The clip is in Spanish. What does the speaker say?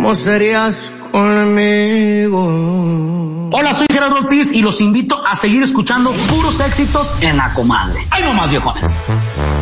¿cómo serías conmigo? Hola, soy Gerardo Ortiz y los invito a seguir escuchando puros éxitos en La Comadre. ¡Ay, no más, viejones!